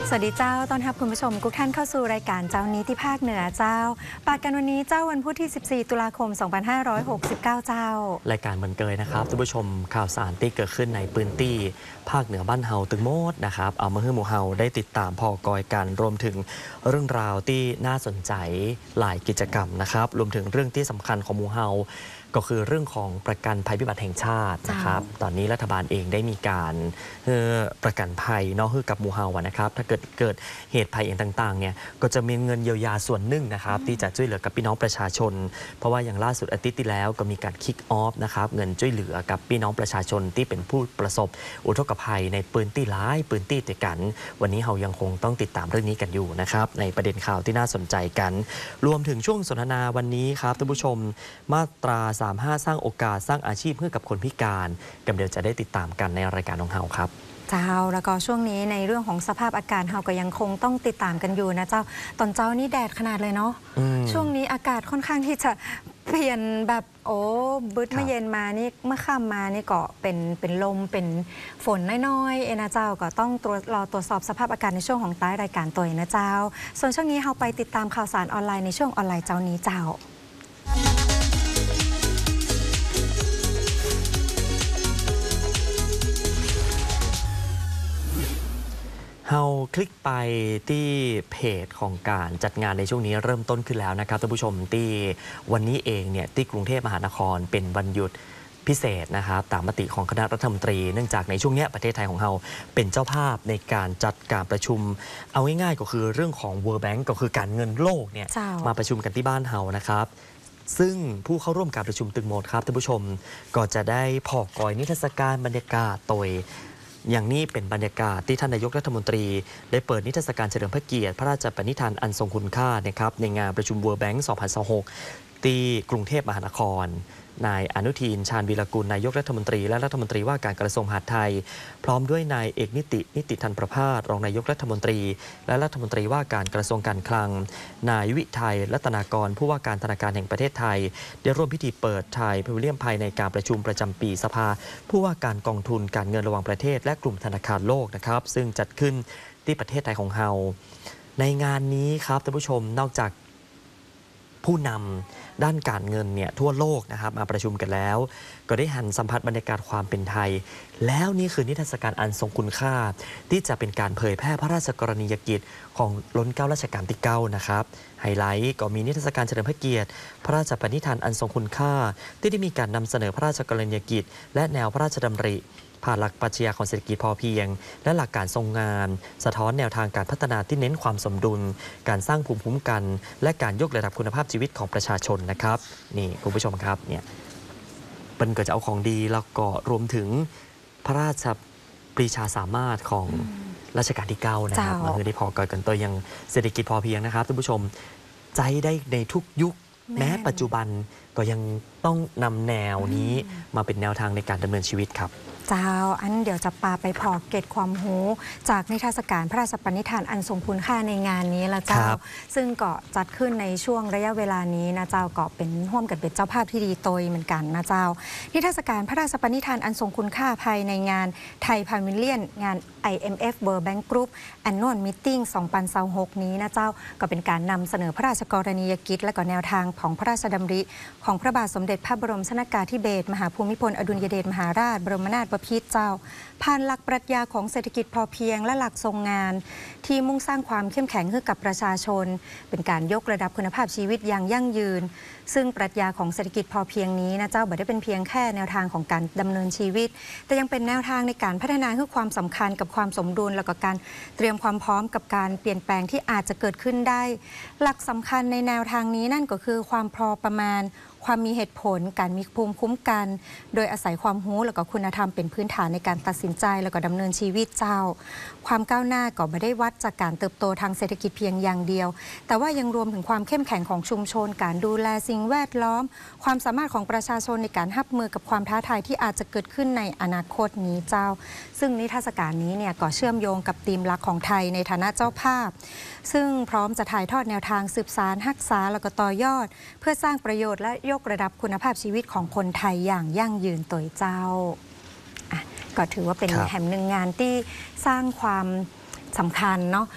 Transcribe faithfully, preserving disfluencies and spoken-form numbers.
สวัสดีเจ้าต้อนรับคุณผู้ชมทุกท่านเข้าสู่รายการเจ้านี้ที่ภาคเหนือเจ้าปากกันวันนี้เจ้าวันพุธที่สิบสี่ตุลาคมสองพันห้าร้อยหกสิบเก้าเจ้ารายการเหมือนเกยนะครับท่านผู้ชมข่าวสารที่เกิดขึ้นในพื้นที่ภาคเหนือบ้านเฮาตึงโมดนะครับเอามาให้หมู่เฮาได้ติดตามพอกอยกันรวมถึงเรื่องราวที่น่าสนใจหลายกิจกรรมนะครับรวมถึงเรื่องที่สำคัญของหมู่เฮาก็คือเรื่องของประกันภัยพิบัติแห่งชาตินะครับตอนนี้รัฐบาลเองได้มีการประกันภัยเนาะให้กับหมู่เฮานะครับถ้าเกิดเกิดเหตุภัยเองต่างๆเนี่ยก็จะมีเงินเยียวยาส่วนหนึ่งนะครับที่จะช่วยเหลือกับพี่น้องประชาชนเพราะว่าอย่างล่าสุดอาทิตย์ที่แล้วก็มีการคิกออฟนะครับเงินช่วยเหลือกับพี่น้องประชาชนที่เป็นผู้ประสบอุทกภัยในปืนที่ร้ายปืนที่ติดกันวันนี้เรายังคงต้องติดตามเรื่องนี้กันอยู่นะครับในประเด็นข่าวที่น่าสนใจกันรวมถึงช่วงสนทนาวันนี้ครับท่านผู้ชมมาตราสามสิบห้าสร้างโอกาสสร้างอาชีพเพื่อกับคนพิการกำเดียวจะได้ติดตามกันในรายการของเราครับเจ้าแล้วก็ช่วงนี้ในเรื่องของสภาพอากาศเราก็ยังคงต้องติดตามกันอยู่นะเจ้าตอนเจ้านี่แดดขนาดเลยเนาะช่วงนี้อากาศค่อนข้างที่จะเปลี่ยนแบบโอ้บึ้ดเมื่อเย็นมานี่เมื่อค่ำมานี่ก็เป็นเป็นลมเป็นฝนน้อยๆเอนะเจ้าก็ต้องตรวจรอตรวจสอบสภาพอากาศในช่วงของใต้รายการตัวนะเจ้าส่วนช่วงนี้เราไปติดตามข่าวสารออนไลน์ในช่วงออนไลน์เจ้านี้เจ้าเฮาคลิกไปที่เพจของการจัดงานในช่วงนี้เริ่มต้นขึ้นแล้วนะครับท่านผู้ชมที่วันนี้เองเนี่ยที่กรุงเทพมหานครเป็นวันหยุดพิเศษนะครับตามมติของคณะรัฐมนตรีเนื่องจากในช่วงนี้ประเทศไทยของเราเป็นเจ้าภาพในการจัดการประชุมเอาง่ายๆก็คือเรื่องของ World Bank ก็คือการเงินโลกเนี่ยมาประชุมกันที่บ้านเฮานะครับซึ่งผู้เข้าร่วมการประชุมตึงโหมดครับท่านผู้ชมก็จะได้พอกอยนิทรรศการบรรยากาศโดยอย่างนี้เป็นบรรยากาศที่ท่านนายกรัฐมนตรีได้เปิดนิทรรศการเฉลิมพระเกียรติพระราชปณิธานอันทรงคุณค่านะครับในงานประชุม World Bank สองพันยี่สิบหกที่กรุงเทพมหานครนายอนุทินชาญวีรกุลนายกรัฐมนตรีและรัฐมนตรีว่าการกระทรวงมหาดไทยพร้อมด้วยนายเอกนิตินิติธันประภาสรองนายกรัฐมนตรีและรัฐมนตรีว่าการกระทรวงการคลังนายวิทัยรัตนากรผู้ว่าการธนาคารแห่งประเทศไทยได้ร่วมพิธีเปิดไทยพาวิเลียนภายในการประชุมประจำปีสภาผู้ว่าการกองทุนการเงินระหว่างประเทศและกลุ่มธนาคารโลกนะครับซึ่งจัดขึ้นที่ประเทศไทยของเราในงานนี้ครับท่านผู้ชมนอกจากผู้นำด้านการเงินเนี่ยทั่วโลกนะครับมาประชุมกันแล้วก็ได้หันสัมผัสบรรยากาศความเป็นไทยแล้วนี่คือนิทรรศการอันทรงคุณค่าที่จะเป็นการเผยแพร่พระราชกรณียกิจของล้นเกล้ารัชกาลที่เก้านะครับไฮไลท์ก็มีนิทรรศการเฉลิมพระเกียรติพระราชปณิธานอันทรงคุณค่าที่ได้มีการนำเสนอพระราชกรณียกิจและแนวพระราชดำริผ่านหลักปรัชญาของเศรษฐกิจพอเพียงและหลักการทรงงานสะท้อนแนวทางการพัฒนาที่เน้นความสมดุลการสร้างภูมิคุ้มกันและการยกระดับคุณภาพชีวิตของประชาชนนะครับนี่คุณผู้ชมครับเนี่ยเป็นก็จะเอาของดีแล้วก็รวมถึงพระราชปรีชาสามารถของรัชกาลที่เก้านะครับมาคือได้พอก่อนกันตัวยังเศรษฐกิจพอเพียงนะครับท่านผู้ชมใจได้ในทุกยุคแม้ปัจจุบันก็ยังต้องนำแนวนี้มาเป็นแนวทางในการดำเนินชีวิตครับเจ้าอันเดี๋ยวจะปาไปพอเก็ตความรู้จากนิทรรศการพระราชปณิธานอันทรงคุณค่าในงานนี้ละเจ้าซึ่งก็จัดขึ้นในช่วงระยะเวลานี้นะเจ้าก็เป็นร่วมกันเป็นเจ้าภาพที่ดีโตยเหมือนกันนะเจ้านิทรรศการพระราชปณิธานอันทรงคุณค่าภายในงานไทยพาวิเลียนงาน ไอ เอ็ม เอฟ World Bank Group Annual Meeting สองพันยี่สิบหกนี้นะเจ้าก็เป็นการนำเสนอพระราชกรณียกิจและก็แนวทางของพระราชดำริของพระบาทสมเด็จพระบรมชนกาธิเบศรมหาภูมิพลอดุลยเดชมหาราชบรมนาถบพิตรเจ้าผ่านหลักปรัชญาของเศรษฐกิจพอเพียงและหลักทรงงานที่มุ่งสร้างความเข้มแข็งให้กับประชาชนเป็นการยกระดับคุณภาพชีวิตอย่างยั่งยืนซึ่งปรัชญาของเศรษฐกิจพอเพียงนี้นะเจ้าไม่ได้เป็นเพียงแค่แนวทางของการดำเนินชีวิตแต่ยังเป็นแนวทางในการพัฒนาให้ความสำคัญกับความสมดุลและก็การเตรียมความพร้อมกับการเปลี่ยนแปลงที่อาจจะเกิดขึ้นได้หลักสำคัญในแนวทางนี้นั่นก็คือความพอประมาณความมีเหตุผลการมีภูมิคุ้มกันโดยอาศัยความรู้และก็คุณธรรมเป็นพื้นฐานในการตัดสินใจและก็ดำเนินชีวิตเจ้าความก้าวหน้าก็ไม่ได้วัดจากการเติบโตทางเศรษฐกิจเพียงอย่างเดียวแต่ว่ายังรวมถึงความเข้มแข็งของชุมชนการดูแลสิ่งแวดล้อมความสามารถของประชาชนในการรับมือกับความท้าทายที่อาจจะเกิดขึ้นในอนาคตนี้เจ้าซึ่งนิทรรศการนี้เนี่ยก็เชื่อมโยงกับธีมหลักของไทยในฐานะเจ้าภาพซึ่งพร้อมจะถ่ายทอดแนวทางสืบสานรักษาและก็ต่อยอดเพื่อสร้างประโยชน์และยกระดับคุณภาพชีวิตของคนไทยอย่างยั่งยืนตัวเจ้าก็ถือว่าเป็นแห่งหนึ่งงานที่สร้างความ สำคัญเนาะ